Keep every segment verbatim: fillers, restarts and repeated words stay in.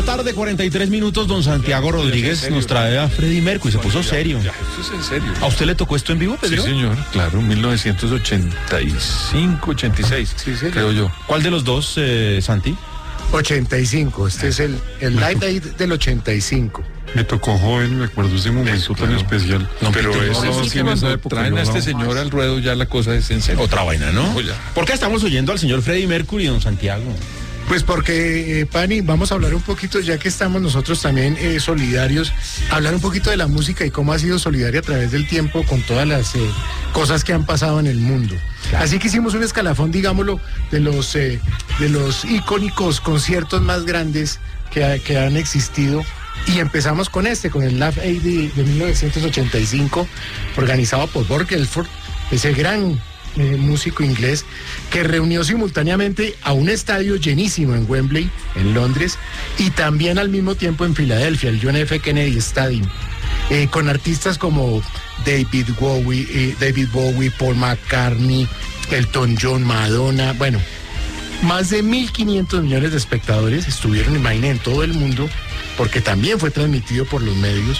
tarde, cuarenta y tres minutos, don Santiago Rodríguez serio, nos trae a Freddie Mercury, se puso ya, serio. Ya, esto es en serio. ¿A usted le tocó esto en vivo, Pedro? Sí, señor, claro, mil novecientos ochenta y cinco, ochenta y seis, sí, creo yo. ¿Cuál de los dos, eh, Santi? ochenta y cinco, este es el, el Live Aid del ochenta y cinco. Me tocó joven, me acuerdo ese momento Eso, tan claro. especial. No, pero no, eso no, sí, sí, en esa época, traen a no, este no. señor al ruedo, ya la cosa es en serio. Otra vaina, ¿no? Oh, ya. ¿Por qué estamos oyendo al señor Freddie Mercury, don Santiago? Pues porque, eh, Pani, vamos a hablar un poquito, ya que estamos nosotros también eh, solidarios, hablar un poquito de la música y cómo ha sido solidaria a través del tiempo con todas las eh, cosas que han pasado en el mundo. Claro. Así que hicimos un escalafón, digámoslo, de los, eh, de los icónicos conciertos más grandes que, que han existido. Y empezamos con este, con el Live Aid de, de mil novecientos ochenta y cinco, organizado por Bob Geldof, ese gran eh, músico inglés, que reunió simultáneamente a un estadio llenísimo en Wembley, en Londres, y también al mismo tiempo en Filadelfia, el John F. Kennedy Stadium, eh, con artistas como David Bowie, eh, David Bowie, Paul McCartney, Elton John, Madonna, bueno, más de mil quinientos millones de espectadores estuvieron, imaginen, en todo el mundo, porque también fue transmitido por los medios,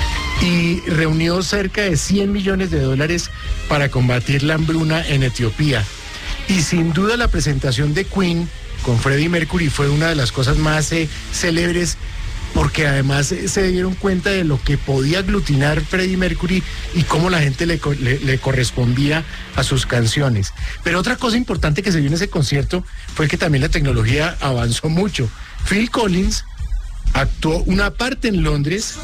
y reunió cerca de cien millones de dólares para combatir la hambruna en Etiopía. Y sin duda la presentación de Queen con Freddie Mercury fue una de las cosas más eh, célebres, porque además eh, se dieron cuenta de lo que podía aglutinar Freddie Mercury y cómo la gente le, le, le correspondía a sus canciones. Pero otra cosa importante que se vio en ese concierto fue que también la tecnología avanzó mucho. Phil Collins actuó una parte en Londres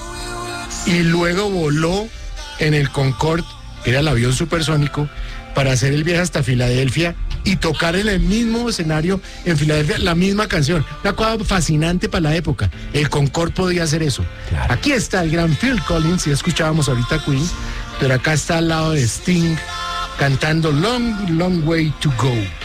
y luego voló en el Concorde, que era el avión supersónico, para hacer el viaje hasta Filadelfia y tocar en el mismo escenario en Filadelfia la misma canción. Una cosa fascinante para la época. El Concorde podía hacer eso. Claro. Aquí está el gran Phil Collins, y escuchábamos ahorita Queen, pero acá está al lado de Sting cantando Long, Long Way to Go.